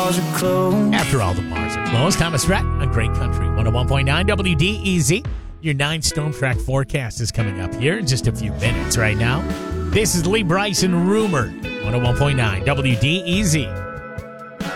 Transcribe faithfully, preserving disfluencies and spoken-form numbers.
After all, the bars are closed. Thomas Rhett on Great Country one oh one point nine W D E Z. Your nine storm track forecast is coming up here in just a few minutes right now. This is Lee Bryson Rumored, one oh one point nine W D E Z.